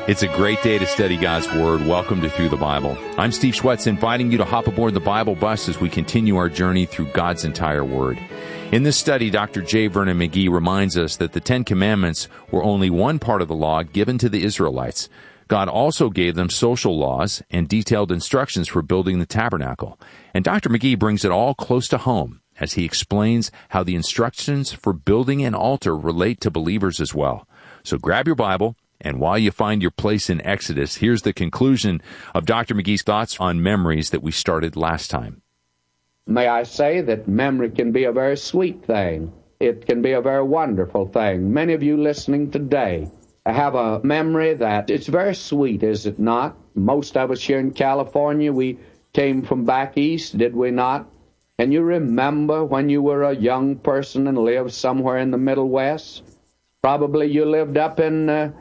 It's a great day to study God's Word. Welcome to Through the Bible. I'm Steve Schwetz, inviting you to hop aboard the Bible bus as we continue our journey through God's entire Word. In this study, Dr. J. Vernon McGee reminds us that the Ten Commandments were only one part of the law given to the Israelites. God also gave them social laws and detailed instructions for building the tabernacle. And Dr. McGee brings it all close to home as he explains how the instructions for building an altar relate to believers as well. So grab your Bible, and while you find your place in Exodus, here's the conclusion of Dr. McGee's thoughts on memories that we started last time. May I say that memory can be a very sweet thing. It can be a very wonderful thing. Many of you listening today have a memory that it's very sweet, is it not? Most of us here in California, we came from back east, did we not? Can you remember when you were a young person and lived somewhere in the Middle West? Probably you lived up in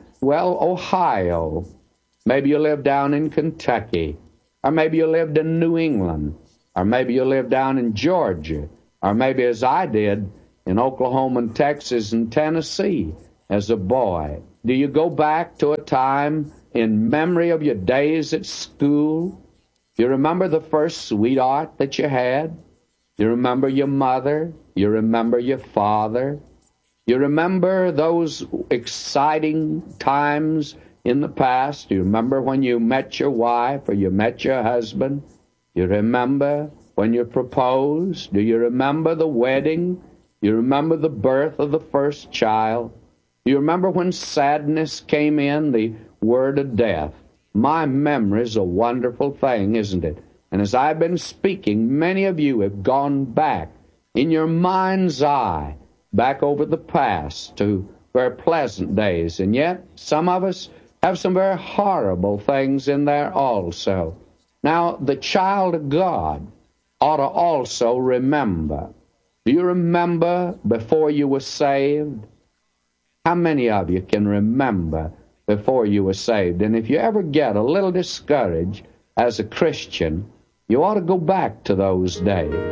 Ohio. Maybe you lived down in Kentucky. Or maybe you lived in New England. Or maybe you lived down in Georgia. Or maybe, as I did, in Oklahoma and Texas and Tennessee as a boy. Do you go back to a time in memory of your days at school? Do you remember the first sweetheart that you had? Do you remember your mother? You remember your father? You remember those exciting times in the past? You remember when you met your wife or you met your husband? You remember when you proposed? Do you remember the wedding? You remember the birth of the first child? Do you remember when sadness came in, the word of death? My memory is a wonderful thing, isn't it? And as I've been speaking, many of you have gone back in your mind's eye, back over the past to very pleasant days. And yet, some of us have some very horrible things in there also. Now, the child of God ought to also remember. Do you remember before you were saved? How many of you can remember before you were saved? And if you ever get a little discouraged as a Christian, you ought to go back to those days.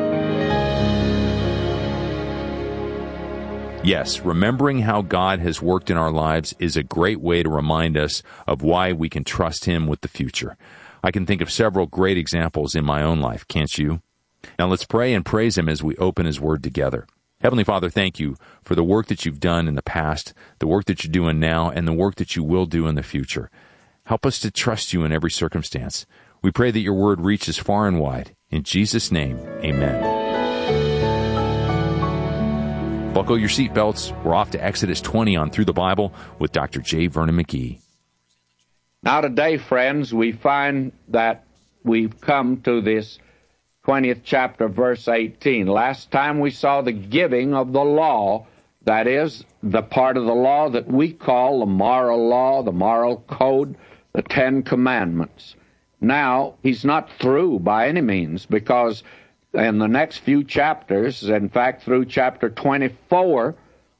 Yes, remembering how God has worked in our lives is a great way to remind us of why we can trust Him with the future. I can think of several great examples in my own life, can't you? Now let's pray and praise Him as we open His Word together. Heavenly Father, thank you for the work that you've done in the past, the work that you're doing now, and the work that you will do in the future. Help us to trust you in every circumstance. We pray that your Word reaches far and wide. In Jesus' name, amen. Buckle your seatbelts. We're off to Exodus 20 on Through the Bible with Dr. J. Vernon McGee. Now today, friends, we find that we've come to this 20th chapter, verse 18. Last time we saw the giving of the law, that is, the part of the law that we call the moral law, the moral code, the Ten Commandments. Now, he's not through by any means, because in the next few chapters, in fact, through chapter 24,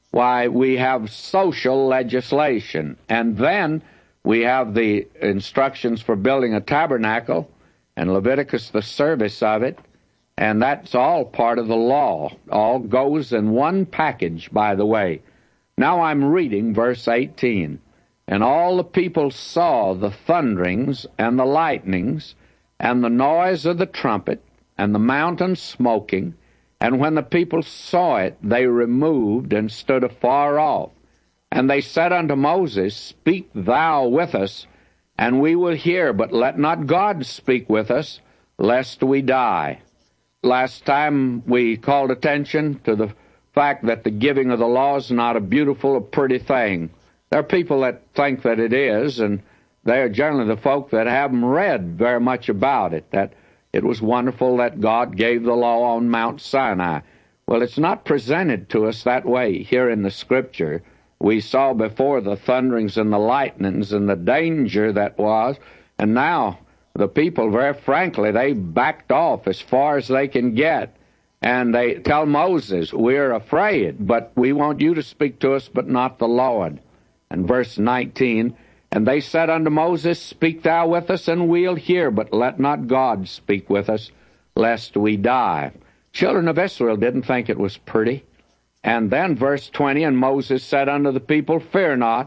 we have social legislation. And then we have the instructions for building a tabernacle, and Leviticus, the service of it, and that's all part of the law. All goes in one package, by the way. Now I'm reading verse 18. And all the people saw the thunderings and the lightnings and the noise of the trumpet and the mountain smoking, and when the people saw it, they removed and stood afar off. And they said unto Moses, Speak thou with us, and we will hear, but let not God speak with us, lest we die. Last time we called attention to the fact that the giving of the law is not a beautiful or pretty thing. There are people that think that it is, and they are generally the folk that haven't read very much about it, that it was wonderful that God gave the law on Mount Sinai. Well, it's not presented to us that way here in the Scripture. We saw before the thunderings and the lightnings and the danger that was, and now the people, very frankly, they backed off as far as they can get. And they tell Moses, we're afraid, but we want you to speak to us, but not the Lord. And verse 19, And they said unto Moses, Speak thou with us, and we'll hear, but let not God speak with us, lest we die. Children of Israel didn't think it was pretty. And then verse 20, And Moses said unto the people, Fear not,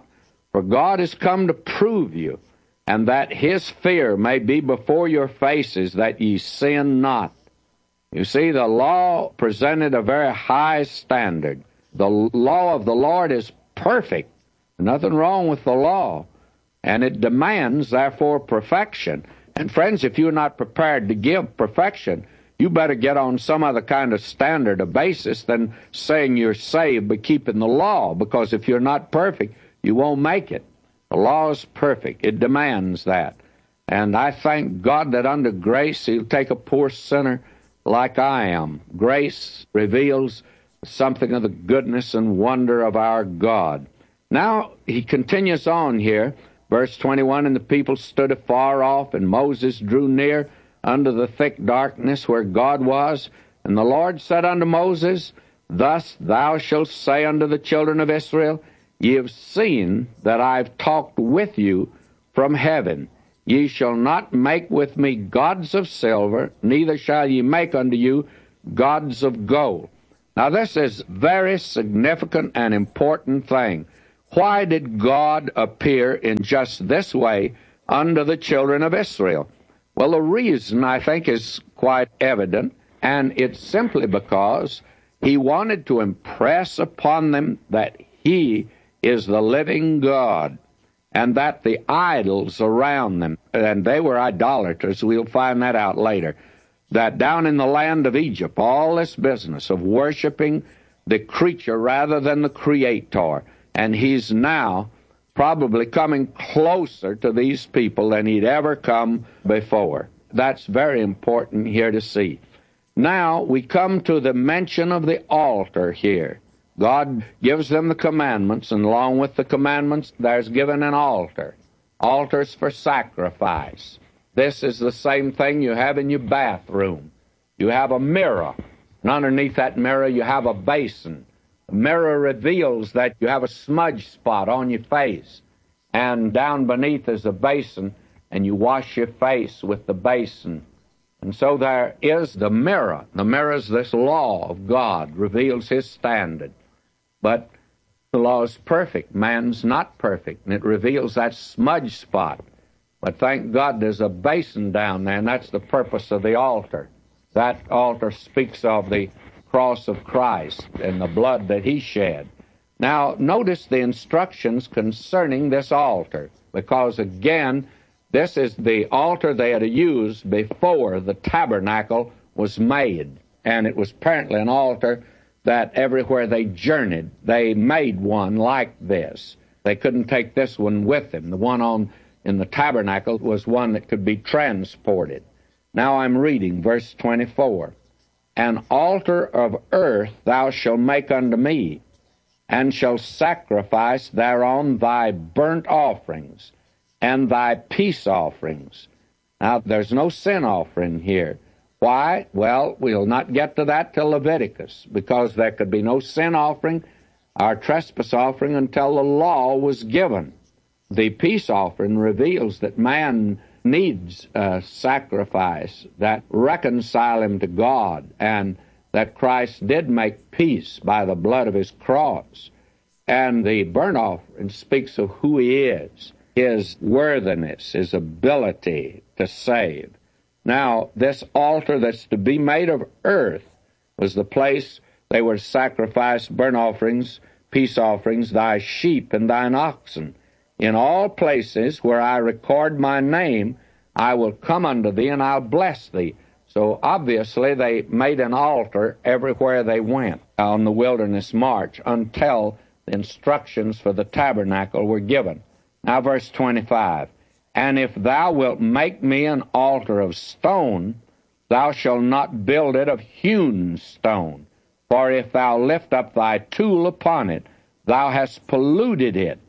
For God is come to prove you, and that his fear may be before your faces, that ye sin not. You see, the law presented a very high standard. The law of the Lord is perfect. Nothing wrong with the law. And it demands, therefore, perfection. And friends, if you're not prepared to give perfection, you better get on some other kind of standard or basis than saying you're saved but keeping the law, because if you're not perfect, you won't make it. The law is perfect. It demands that. And I thank God that under grace, he'll take a poor sinner like I am. Grace reveals something of the goodness and wonder of our God. Now, he continues on here, verse 21, and the people stood afar off, and Moses drew near unto the thick darkness where God was. And the Lord said unto Moses, Thus thou shalt say unto the children of Israel, Ye have seen that I have talked with you from heaven. Ye shall not make with me gods of silver, neither shall ye make unto you gods of gold. Now this is a very significant and important thing. Why did God appear in just this way unto the children of Israel? Well, the reason, I think, is quite evident, and it's simply because he wanted to impress upon them that he is the living God, and that the idols around them, and they were idolaters, we'll find that out later, that down in the land of Egypt, all this business of worshiping the creature rather than the Creator, and he's now probably coming closer to these people than he'd ever come before. That's very important here to see. Now we come to the mention of the altar here. God gives them the commandments, and along with the commandments, there's given an altar. Altars for sacrifice. This is the same thing you have in your bathroom. You have a mirror, and underneath that mirror you have a basin. The mirror reveals that you have a smudge spot on your face, and down beneath is a basin, and you wash your face with the basin. And so there is the mirror. The mirror is this law of God, reveals his standard. But the law is perfect. Man's not perfect, and it reveals that smudge spot. But thank God there's a basin down there, and that's the purpose of the altar. That altar speaks of the cross of Christ and the blood that he shed. Now, notice the instructions concerning this altar, because, again, this is the altar they had used before the tabernacle was made. And it was apparently an altar that everywhere they journeyed, they made one like this. They couldn't take this one with them. The one in the tabernacle was one that could be transported. Now I'm reading verse 24. An altar of earth thou shalt make unto me, and shalt sacrifice thereon thy burnt offerings and thy peace offerings. Now, there's no sin offering here. Why? Well, we'll not get to that till Leviticus, because there could be no sin offering or trespass offering until the law was given. The peace offering reveals that man needs a sacrifice that reconcile him to God, and that Christ did make peace by the blood of his cross. And the burnt offering speaks of who he is, his worthiness, his ability to save. Now, this altar that's to be made of earth was the place they were to sacrifice burnt offerings, peace offerings, thy sheep and thine oxen. In all places where I record my name, I will come unto thee, and I'll bless thee. So obviously they made an altar everywhere they went on the wilderness march until the instructions for the tabernacle were given. Now verse 25. And if thou wilt make me an altar of stone, thou shalt not build it of hewn stone. For if thou lift up thy tool upon it, thou hast polluted it.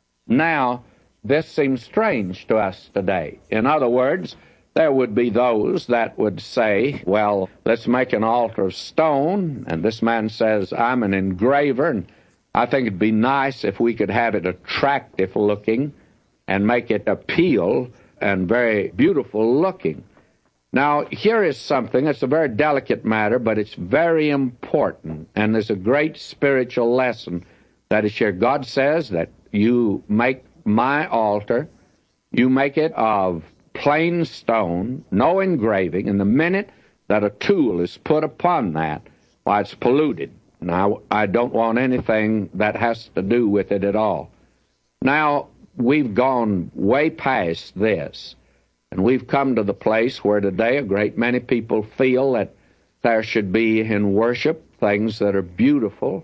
Now, this seems strange to us today. In other words, there would be those that would say, well, let's make an altar of stone. And this man says, I'm an engraver, and I think it'd be nice if we could have it attractive looking and make it appeal and very beautiful looking. Now, here is something, it's a very delicate matter, but it's very important, and there's a great spiritual lesson that is here. God says that you make my altar, you make it of plain stone, no engraving, and the minute that a tool is put upon that, why, it's polluted. Now, I don't want anything that has to do with it at all. Now, we've gone way past this, and we've come to the place where today a great many people feel that there should be in worship things that are beautiful,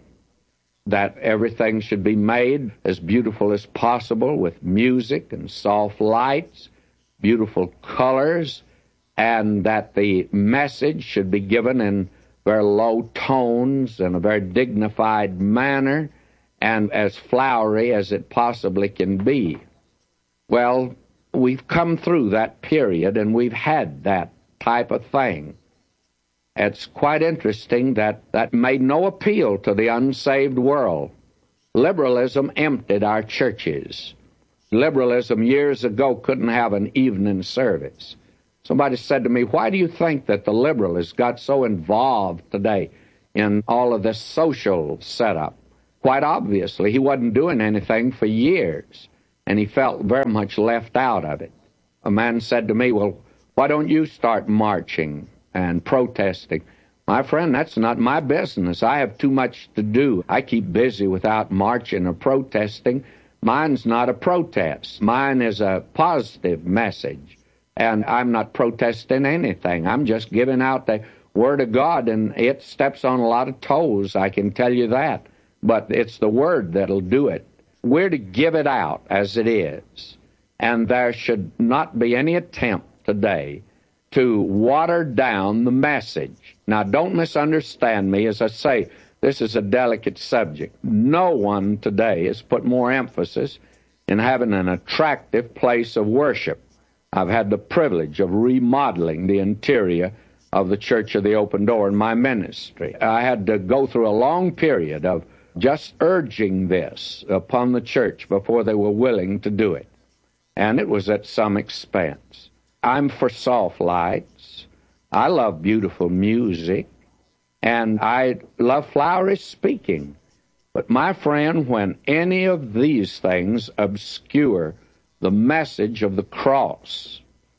that everything should be made as beautiful as possible with music and soft lights, beautiful colors, and that the message should be given in very low tones and a very dignified manner and as flowery as it possibly can be. Well, we've come through that period and we've had that type of thing. It's quite interesting that that made no appeal to the unsaved world. Liberalism emptied our churches. Liberalism years ago couldn't have an evening service. Somebody said to me, why do you think that the liberal has got so involved today in all of this social setup? Quite obviously, he wasn't doing anything for years, and he felt very much left out of it. A man said to me, well, why don't you start marching and protesting? My friend, that's not my business. I have too much to do. I keep busy without marching or protesting. Mine's not a protest. Mine is a positive message. And I'm not protesting anything. I'm just giving out the Word of God, and it steps on a lot of toes, I can tell you that. But it's the Word that'll do it. We're to give it out as it is. And there should not be any attempt today to water down the message. Now, don't misunderstand me. As I say, this is a delicate subject. No one today has put more emphasis in having an attractive place of worship. I've had the privilege of remodeling the interior of the Church of the Open Door in my ministry. I had to go through a long period of just urging this upon the church before they were willing to do it. And it was at some expense. I'm for soft lights. I love beautiful music. And I love flowery speaking. But my friend, when any of these things obscure the message of the cross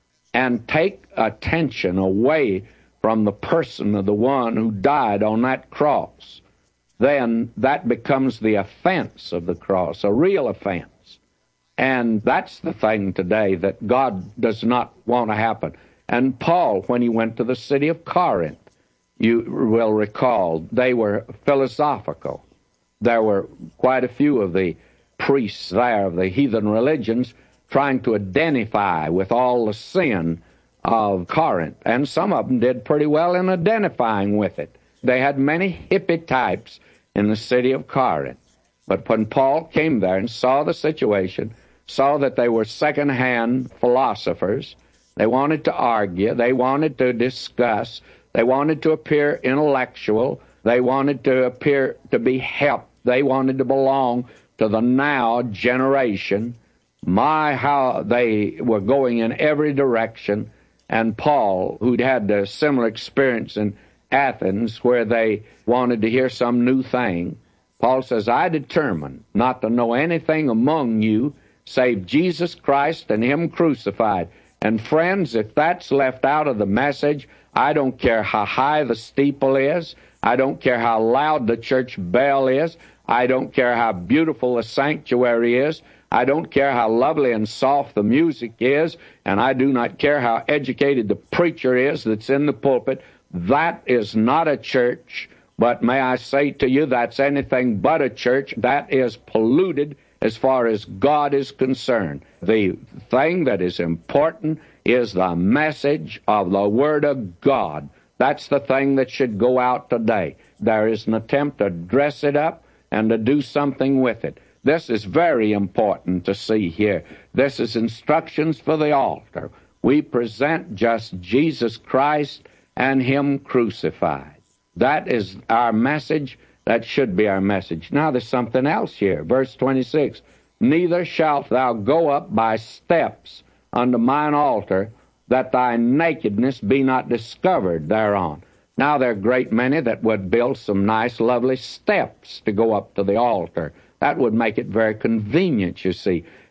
and take attention away from the person of the one who died on that cross, then that becomes the offense of the cross, a real offense. And that's the thing today that God does not want to happen. And Paul, when he went to the city of Corinth, you will recall, they were philosophical. There were quite a few of the priests there of the heathen religions trying to identify with all the sin of Corinth. And some of them did pretty well in identifying with it. They had many hippie types in the city of Corinth. But when Paul came there and saw the situation, saw that they were second-hand philosophers, they wanted to argue, they wanted to discuss, they wanted to appear intellectual, they wanted to appear to be helped, they wanted to belong to the now generation. My, how they were going in every direction. And Paul, who'd had a similar experience in Athens where they wanted to hear some new thing, Paul says, I determined not to know anything among you save Jesus Christ and Him crucified. And friends, if that's left out of the message, I don't care how high the steeple is, I don't care how loud the church bell is, I don't care how beautiful the sanctuary is, I don't care how lovely and soft the music is, and I do not care how educated the preacher is that's in the pulpit. That is not a church, but may I say to you, that's anything but a church. That is polluted as far as God is concerned. The thing that is important is the message of the Word of God. That's the thing that should go out today. There is an attempt to dress it up and to do something with it. This is very important to see here. This is instructions for the altar. We present just Jesus Christ and Him crucified. That is our message. That should be our message. Now there's something else here. Verse 26, neither shalt thou go up by steps unto mine altar, that thy nakedness be not discovered thereon. Now there are a great many that would build some nice, lovely steps to go up to the altar. That would make it very convenient, you see.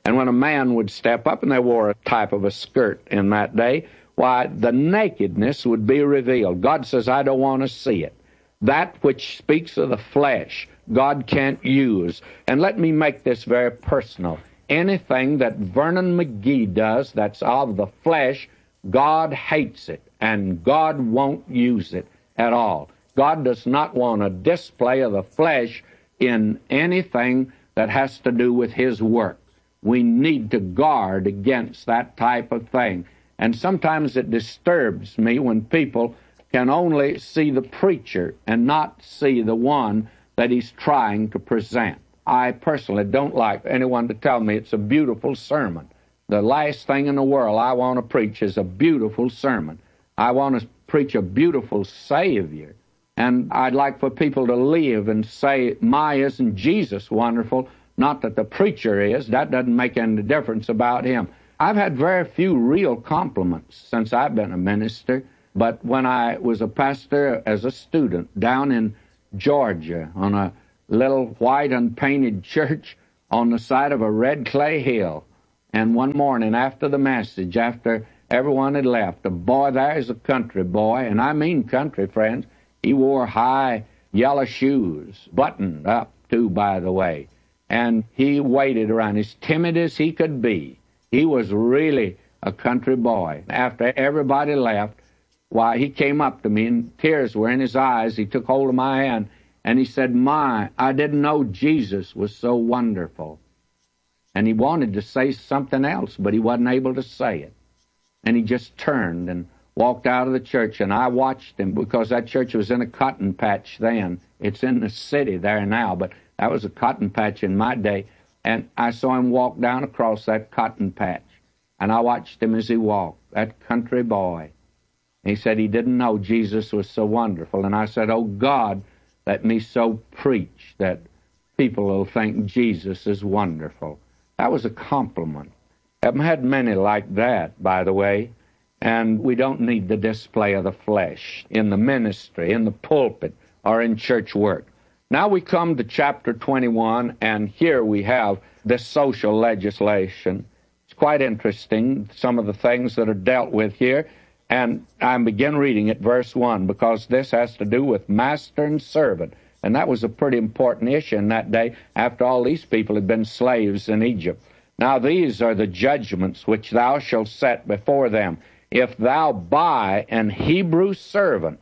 And when a man would step up, and they wore a type of a skirt in that day, why, the nakedness would be revealed. God says, I don't want to see it. That which speaks of the flesh, God can't use. And let me make this very personal. Anything that Vernon McGee does that's of the flesh, God hates it, and God won't use it at all. God does not want a display of the flesh in anything that has to do with His work. We need to guard against that type of thing. And sometimes it disturbs me when people can only see the preacher and not see the one that he's trying to present. I personally don't like anyone to tell me it's a beautiful sermon. The last thing in the world I want to preach is a beautiful sermon. I want to preach a beautiful Savior. And I'd like for people to live and say, my, isn't Jesus wonderful? Not that the preacher is. That doesn't make any difference about him. I've had very few real compliments since I've been a minister. But when I was a pastor as a student down in Georgia on a little white unpainted church on the side of a red clay hill, and one morning after the message, after everyone had left, a boy there is a country boy, and I mean country, friends. He wore high yellow shoes, buttoned up too, by the way, and he waited around as timid as he could be. He was really a country boy. After everybody left, why, he came up to me, and tears were in his eyes. He took hold of my hand, and he said, my, I didn't know Jesus was so wonderful. And he wanted to say something else, but he wasn't able to say it. And he just turned and walked out of the church, and I watched him, because that church was in a cotton patch then. It's in the city there now, but that was a cotton patch in my day. And I saw him walk down across that cotton patch, and I watched him as he walked, that country boy. He said he didn't know Jesus was so wonderful. And I said, oh, God, let me so preach that people will think Jesus is wonderful. That was a compliment. I've had many like that, by the way, and we don't need the display of the flesh in the ministry, in the pulpit, or in church work. Now we come to chapter 21, and here we have this social legislation. It's quite interesting, some of the things that are dealt with here. And I begin reading at verse 1, because this has to do with master and servant. And that was a pretty important issue in that day, after all these people had been slaves in Egypt. Now these are the judgments which thou shalt set before them. If thou buy an Hebrew servant,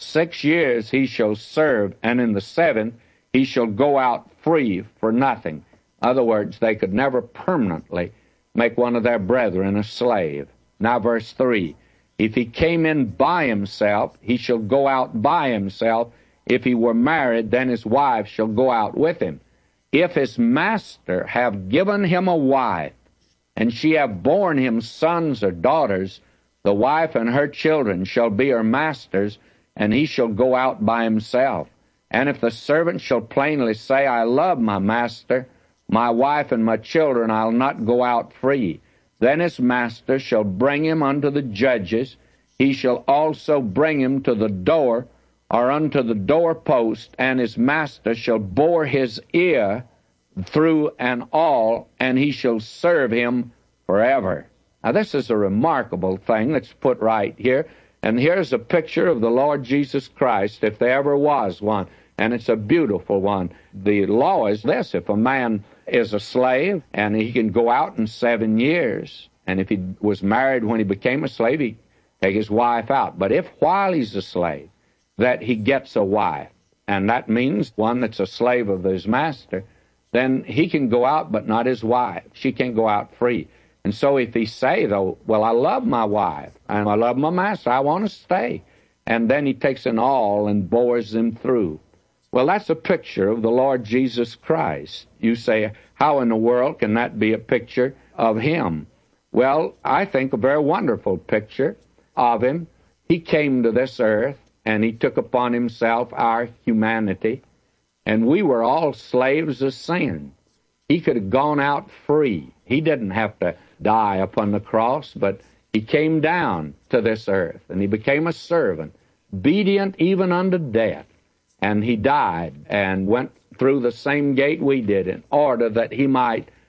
6 years he shall serve, and in the 7th he shall go out free for nothing. In other words, they could never permanently make one of their brethren a slave. Now verse 3. If he came in by himself, he shall go out by himself. If he were married, then his wife shall go out with him. If his master have given him a wife, and she have borne him sons or daughters, the wife and her children shall be her master's, and he shall go out by himself. And if the servant shall plainly say, I love my master, my wife and my children, I'll not go out free, then his master shall bring him unto the judges. He shall also bring him to the door, or unto the doorpost, and his master shall bore his ear through and all, and he shall serve him forever. Now this is a remarkable thing that's put right here. And here's a picture of the Lord Jesus Christ, if there ever was one. And it's a beautiful one. The law is this: if a man is a slave, and he can go out in 7 years, and if he was married when he became a slave, he'd take his wife out. But if while he's a slave that he gets a wife, and that means one that's a slave of his master, then he can go out, but not his wife. She can't go out free. And so if he say, though, well, I love my wife, and I love my master, I want to stay, and then he takes an awl and bores them through. Well, that's a picture of the Lord Jesus Christ. You say, how in the world can that be a picture of him? Well, I think a very wonderful picture of him. He came to this earth, and he took upon himself our humanity, and we were all slaves of sin. He could have gone out free. He didn't have to die upon the cross, but he came down to this earth, and he became a servant, obedient even unto death. And he died and went through the same gate we did in order that he might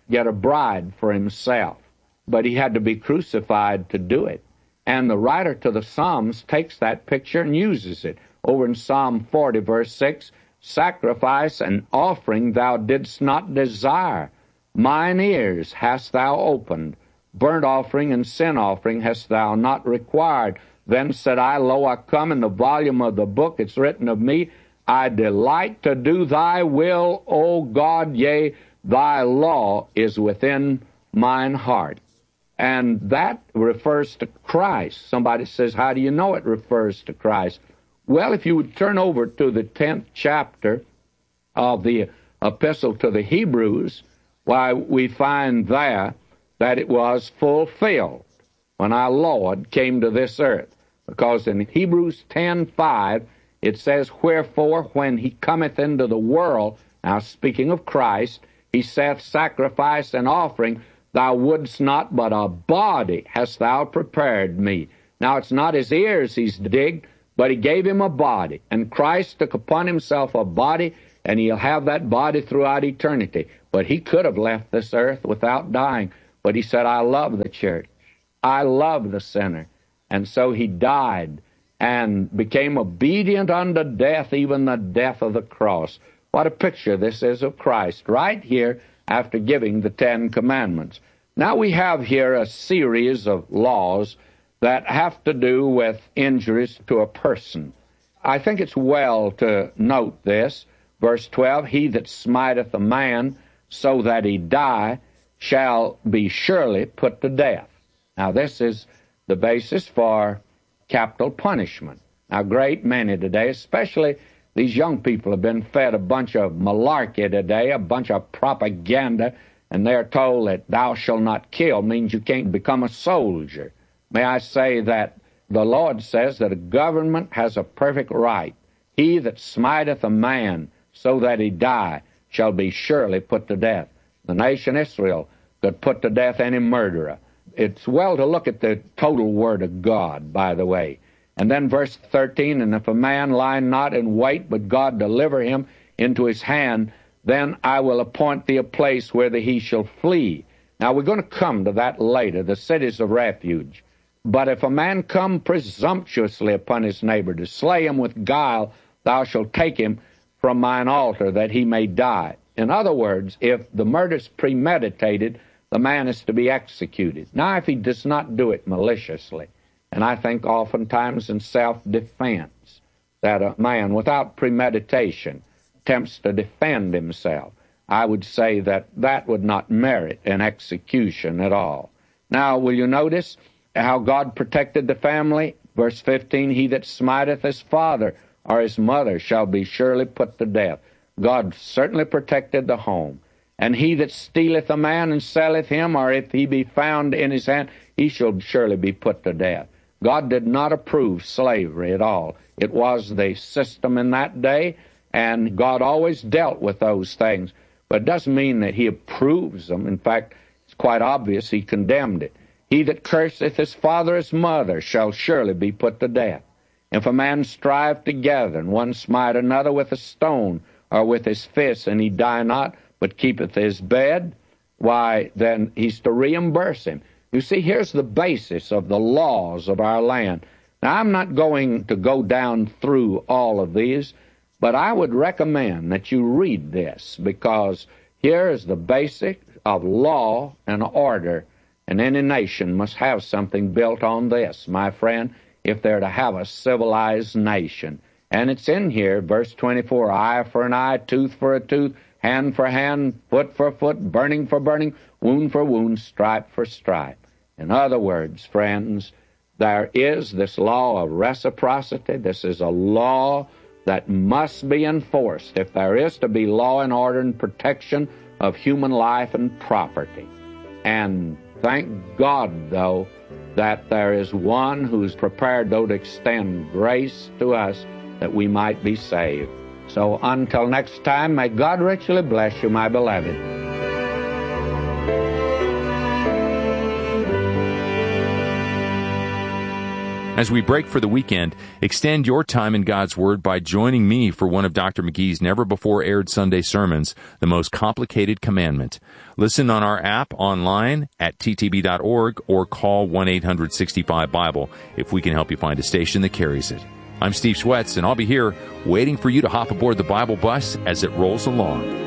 get a bride for himself. But he had to be crucified to do it. And the writer to the Psalms takes that picture and uses it. Over in Psalm 40, verse 6, sacrifice and offering thou didst not desire. Mine ears hast thou opened. Burnt offering and sin offering hast thou not required. Then said I, Lo, I come, in the volume of the book it's written of me, I delight to do thy will, O God, yea, thy law is within mine heart. And that refers to Christ. Somebody says, how do you know it refers to Christ? Well, if you would turn over to the 10th chapter of the Epistle to the Hebrews, why, we find there that it was fulfilled when our Lord came to this earth. Because in Hebrews 10:5, it says, Wherefore, when he cometh into the world, now speaking of Christ, he saith, Sacrifice and offering, thou wouldst not, but a body hast thou prepared me. Now, it's not his ears he's digged, but he gave him a body. And Christ took upon himself a body, and he'll have that body throughout eternity. But he could have left this earth without dying. But he said, I love the church. I love the sinner. And so he died and became obedient unto death, even the death of the cross. What a picture this is of Christ, right here after giving the 10 Commandments. Now we have here a series of laws that have to do with injuries to a person. I think it's well to note this. Verse 12, He that smiteth a man so that he die shall be surely put to death. Now this is the basis for capital punishment. Now, great many today, especially these young people, have been fed a bunch of malarkey today, a bunch of propaganda, and they're told that thou shalt not kill means you can't become a soldier. May I say that the Lord says that a government has a perfect right. He that smiteth a man so that he die shall be surely put to death. The nation Israel could put to death any murderer. It's well to look at the total Word of God, by the way. And then verse 13, And if a man lie not in wait, but God deliver him into his hand, then I will appoint thee a place whither he shall flee. Now, we're going to come to that later, the cities of refuge. But if a man come presumptuously upon his neighbor to slay him with guile, thou shalt take him from mine altar, that he may die. In other words, if the murder's premeditated, the man is to be executed. Now, if he does not do it maliciously, and I think oftentimes in self-defense, that a man without premeditation attempts to defend himself, I would say that that would not merit an execution at all. Now, will you notice how God protected the family? Verse 15, He that smiteth his father or his mother shall be surely put to death. God certainly protected the home. And he that stealeth a man and selleth him, or if he be found in his hand, he shall surely be put to death. God did not approve slavery at all. It was the system in that day, and God always dealt with those things. But it doesn't mean that he approves them. In fact, it's quite obvious he condemned it. He that curseth his father or his mother shall surely be put to death. If a man strive together, and one smite another with a stone, or with his fist, and he die not, but keepeth his bed, why, then he's to reimburse him. You see, here's the basis of the laws of our land. Now, I'm not going to go down through all of these, but I would recommend that you read this, because here is the basic of law and order, and any nation must have something built on this, my friend, if they're to have a civilized nation. And it's in here, verse 24, eye for an eye, tooth for a tooth, hand for hand, foot for foot, burning for burning, wound for wound, stripe for stripe. In other words, friends, there is this law of reciprocity. This is a law that must be enforced if there is to be law and order and protection of human life and property. And thank God, though, that there is one who's prepared, though, to extend grace to us that we might be saved. So until next time, may God richly bless you, my beloved. As we break for the weekend, extend your time in God's Word by joining me for one of Dr. McGee's never-before-aired Sunday sermons, The Most Complicated Commandment. Listen on our app, online, at ttb.org, or call 1-800-65-BIBLE if we can help you find a station that carries it. I'm Steve Schwetz, and I'll be here waiting for you to hop aboard the Bible bus as it rolls along.